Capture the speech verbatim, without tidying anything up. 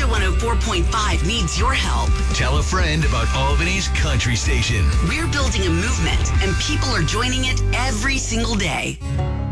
Mojo one oh four point five needs your help. Tell a friend about Albany's country station. We're building a movement, and people are joining it every single day.